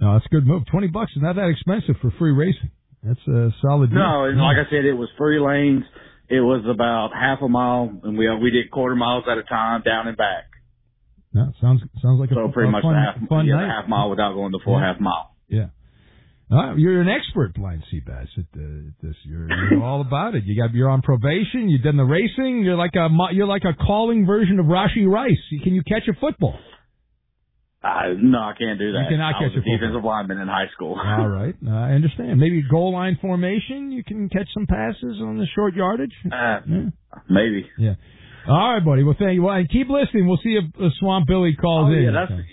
No, that's a good move. $20 is not that expensive for free racing. That's a solid deal. No, and like I said, it was 3 lanes. It was about half a mile, and we did quarter miles at a time, down and back. No, sounds like a pretty much fun night. The half mile without going the full half mile. Yeah. You're an expert, Blind Sea Bass, at this. You're all about it. You're on probation. You've done the racing. You're like a calling version of Rashi Rice. Can you catch a football? No, I can't do that. You cannot catch a football. Defensive lineman in high school. All right, I understand. Maybe goal line formation. You can catch some passes on the short yardage. Maybe. Yeah. All right, buddy. Well, thank you. Well, and keep listening. We'll see if Swamp Billy calls in.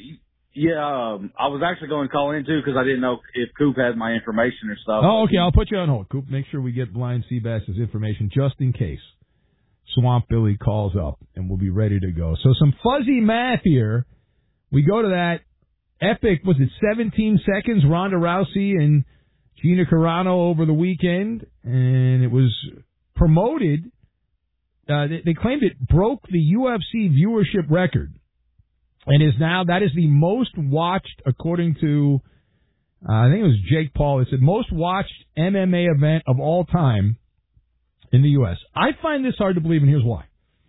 I was actually going to call in, too, because I didn't know if Coop had my information or stuff. Oh, okay. I'll put you on hold, Coop. Make sure we get Blind Sea Bass's information just in case Swamp Billy calls up, and we'll be ready to go. So some fuzzy math here. We go to that epic, 17 seconds, Ronda Rousey and Gina Carano over the weekend, and it was promoted. They claimed it broke the UFC viewership record, and that is the most watched, according to, I think it was Jake Paul. It said most watched MMA event of all time in the U.S. I find this hard to believe, and here's why.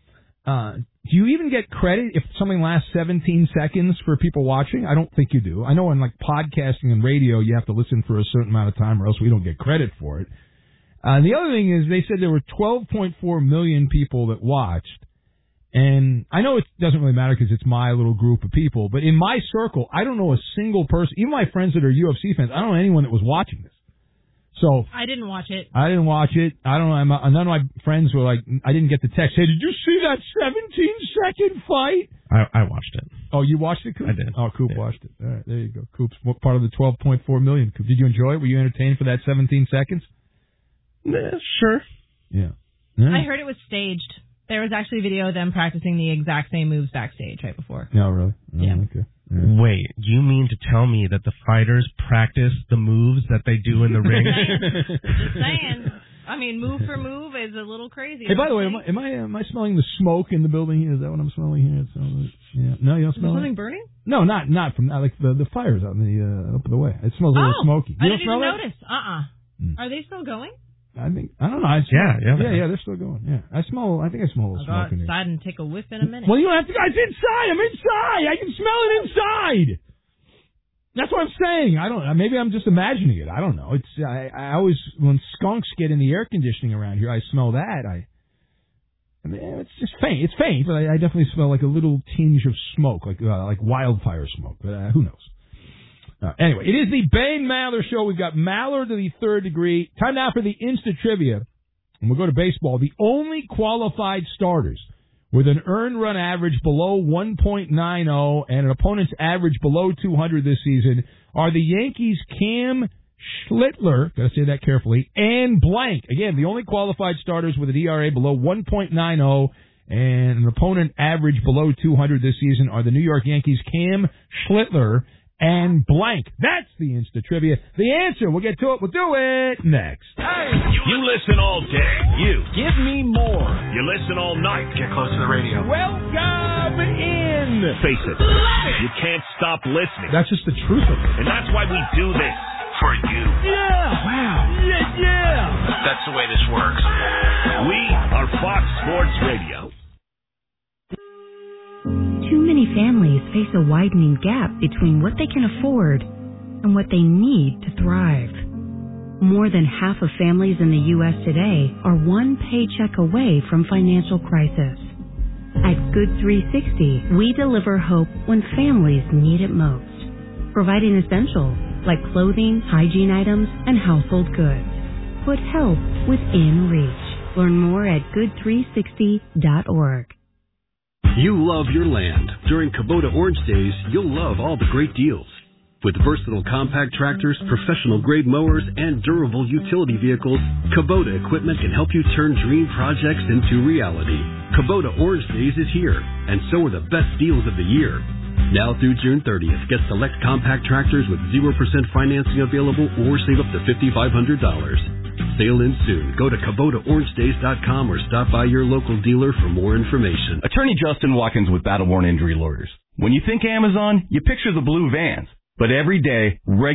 Do you even get credit if something lasts 17 seconds for people watching? I don't think you do. I know in podcasting and radio you have to listen for a certain amount of time or else we don't get credit for it. The other thing is they said there were 12.4 million people that watched. And I know it doesn't really matter because it's my little group of people, but in my circle, I don't know a single person, even my friends that are UFC fans, I don't know anyone that was watching this. So I didn't watch it. I didn't watch it. I don't know. None of my friends were like, I didn't get the text. Hey, did you see that 17-second fight? I watched it. Oh, you watched it, Coop? I did. Oh, Coop watched it. All right, there you go. Coop's part of the 12.4 million. Coop, did you enjoy it? Were you entertained for that 17 seconds? Sure. Yeah. I heard it was staged. There was actually a video of them practicing the exact same moves backstage right before. No, really? Yeah. Okay. Yeah. Wait, you mean to tell me that the fighters practice the moves that they do in the ring? Just saying. I mean, move for move is a little crazy. Hey, by the way, am I smelling the smoke in the building here? Is that what I'm smelling here? Yeah. No, you don't smell it? Something burning? No, not from like the fires out in the up the way. It smells a little smoky. I didn't even notice. Are they still going? I don't know. Yeah, they're still going. Yeah, I think I smell a little smoke in there. I'll go outside and take a whiff in a minute. Well, you don't have to. It's inside. I'm inside. I can smell it inside. That's what I'm saying. I don't. Maybe I'm just imagining it. I don't know. I always, when skunks get in the air conditioning around here, I smell that. I mean, it's just faint. It's faint, but I definitely smell like a little tinge of smoke, like wildfire smoke. But who knows? Anyway, it is the Bane Maller Show. We've got Maller to the third degree. Time now for the Insta Trivia. And we'll go to baseball. The only qualified starters with an earned run average below 1.90 and an opponent's average below 200 this season are the Yankees' Cam Schlittler, got to say that carefully, and blank. Again, the only qualified starters with an ERA below 1.90 and an opponent average below 200 this season are the New York Yankees' Cam Schlittler and blank. That's the Insta Trivia. The answer, we'll get to it. We'll do it next. Hey! You listen all day. You. Give me more. You listen all night. Get close to the radio. Welcome in. Face it. You can't stop listening. That's just the truth of it. And that's why we do this. For you. Yeah. Wow. Yeah. That's the way this works. We are Fox Sports Radio. Too many families face a widening gap between what they can afford and what they need to thrive. More than half of families in the U.S. today are one paycheck away from financial crisis. At Good 360, we deliver hope when families need it most, providing essentials like clothing, hygiene items, and household goods. Put help within reach. Learn more at good360.org. You love your land. During Kubota Orange Days, you'll love all the great deals. With versatile compact tractors, professional-grade mowers, and durable utility vehicles, Kubota equipment can help you turn dream projects into reality. Kubota Orange Days is here, and so are the best deals of the year. Now through June 30th, get select compact tractors with 0% financing available or save up to $5,500. Sale ends soon. Go to KubotaOrangeDays.com or stop by your local dealer for more information. Attorney Justin Watkins with Battle Worn Injury Lawyers. When you think Amazon, you picture the blue vans. But every day,